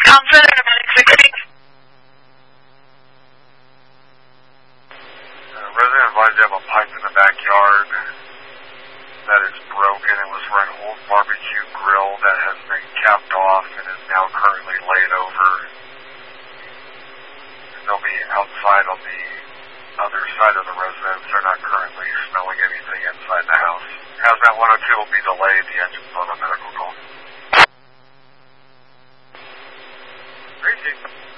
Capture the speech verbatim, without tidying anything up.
Thompson, Airmatic sixty. Uh, resident advised you have a pipe in the backyard that is broken. It was for an old barbecue grill that has been capped off and is now currently laid over. And they'll be outside on the other side of the residence. They're not currently smelling anything inside the house. Hazmat one oh two will be delayed. The engine's on a medical call. Appreciate it.